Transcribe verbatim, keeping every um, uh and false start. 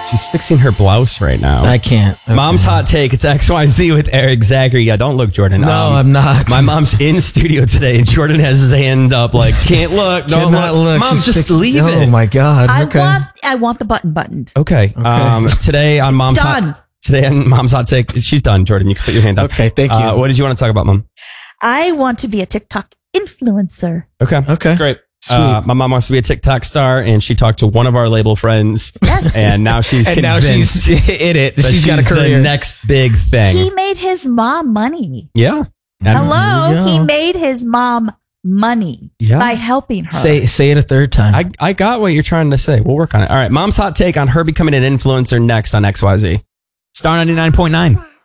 She's fixing her blouse right now. I can't. Okay. Mom's hot take. It's X Y Z with Eric Zachary. Yeah, don't look, Jordan. No, um, I'm not. My mom's in studio today, and Jordan has his hand up like, can't look. Don't Cannot look. look. Mom, She's just fixed- leave oh, it. Oh, my God. I Okay. want I want the button buttoned. Okay. Okay. Um, today on Mom's done. hot Today on Mom's hot take. She's done, Jordan. You can put your hand up. Okay, thank you. Uh, what did you want to talk about, Mom? I want to be a TikTok influencer. Okay. Okay. Great. Uh, my mom wants to be a TikTok star, and she talked to one of our label friends. Yes. And now she's And now convinced she's in it. that She's got a she's career. the next big thing. He made his mom money. yeah. And- Hello. There you He go. made his mom money Yeah. by helping her. Say say it a third time. I, I got what you're trying to say. We'll work on it. All right. Mom's hot take on her becoming an influencer next on X Y Z. Star ninety-nine point nine.